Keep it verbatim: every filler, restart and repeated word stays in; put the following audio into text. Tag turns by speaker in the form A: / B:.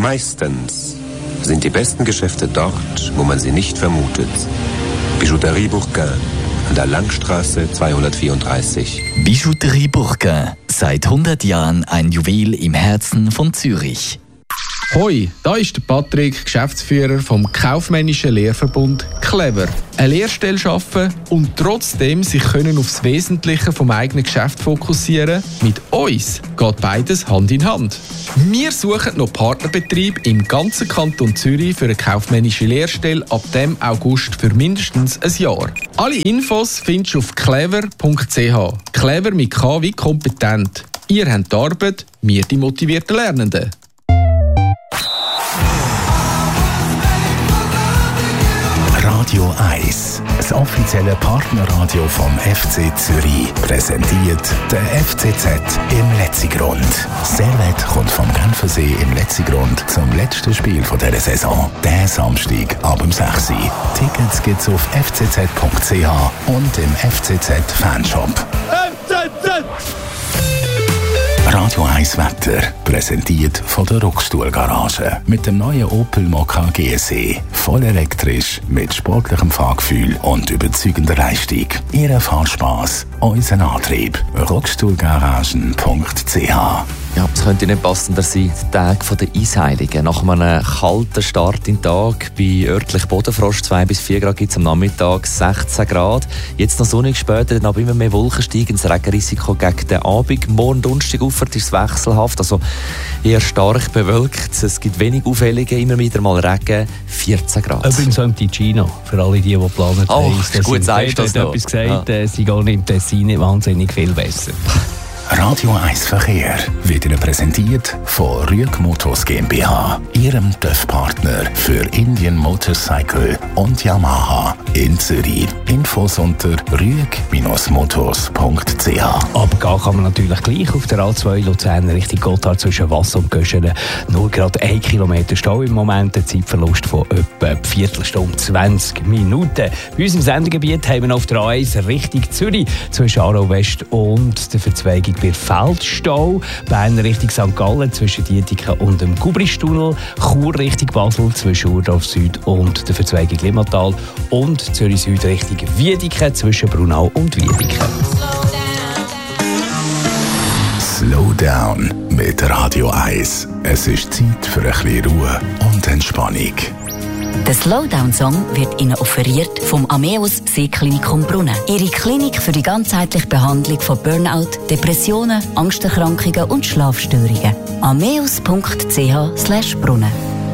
A: Meistens sind die besten Geschäfte dort, wo man sie nicht vermutet. Bijouterie Bourquin an der Langstraße zweihundertvierunddreißig.
B: Bijouterie Bourquin, seit hundert Jahren ein Juwel im Herzen von Zürich.
C: Hoi, da ist der Patrick, Geschäftsführer vom kaufmännischen Lehrverbund Clever. Eine Lehrstelle schaffen und trotzdem sich können aufs Wesentliche vom eigenen Geschäft fokussieren. Mit uns geht beides Hand in Hand. Wir suchen noch Partnerbetriebe im ganzen Kanton Zürich für eine kaufmännische Lehrstelle ab dem August für mindestens ein Jahr. Alle Infos findest du auf clever punkt c h. Clever mit K wie kompetent. Ihr habt die Arbeit, wir die motivierten Lernenden.
D: Radio eins, das offizielle Partnerradio vom F C Zürich, präsentiert der F C Z im Letzigrund. Servet kommt vom Genfersee im Letzigrund zum letzten Spiel dieser Saison. Der Samstag ab um sechs Uhr. Tickets gibt's auf f c z punkt c h und im F C Z Fanshop. F C Z! Radio eins Wetter, präsentiert von der Ruckstuhlgarage. Mit dem neuen Opel Mokka G S E. Voll elektrisch, mit sportlichem Fahrgefühl und überzeugender Leistung. Ihr Fahrspass, unser Antrieb. ruckstuhlgaragen punkt c h.
E: Ja, es könnte nicht passender sein, der Tag der Eisheiligen. Nach einem kalten Start in den Tag, bei örtlich Bodenfrost zwei bis vier Grad gibt es am Nachmittag sechzehn Grad. Jetzt noch sonnig, später dann aber immer mehr Wolken steigen, das Regenrisiko gegen den Abend. Morgen Donnerstag ist es wechselhaft, also eher stark bewölkt. Es gibt wenig Auffällige, immer wieder mal Regen, vierzehn Grad.
F: Übrigens auch im Ticino, für alle die, die planen.
E: Oh, gut, sagst du das noch.
F: Etwas gesagt,
E: ja.
F: Sie gehen im Tessin nicht wahnsinnig viel besser.
D: Radio eins Verkehr wird Ihnen präsentiert von Rüeg Motors GmbH, Ihrem T Ö F-Partner für Indian Motorcycle und Yamaha in Zürich. Infos unter rüeg motors punkt c h.
F: Aber gehen kann man natürlich gleich auf der A zwei Luzern Richtung Gotthard zwischen Wasser und Göschenen. Nur gerade ein Kilometer Stau im Moment, ein Zeitverlust von etwa eine Viertelstunde, zwanzig Minuten. Bei uns im Sendegebiet haben wir auf der A eins Richtung Zürich zwischen Aarau West und der Verzweigung bei Feldstau, Bern Richtung Sankt Gallen zwischen Dietiken und dem Gubristunnel, Chur Richtung Basel zwischen Urdorf Süd und der Verzweigung Limmatal und Zürich Süd Richtung Wiedeken zwischen Brunau und Wiedeken.
D: Slow down mit Radio eins. Es ist Zeit für ein bisschen Ruhe und Entspannung.
G: Der Slowdown-Song wird Ihnen offeriert vom Ameos Seeklinikum Brunnen. Ihre Klinik für die ganzheitliche Behandlung von Burnout, Depressionen, Angsterkrankungen und Schlafstörungen. ameos punkt c h slash brunnen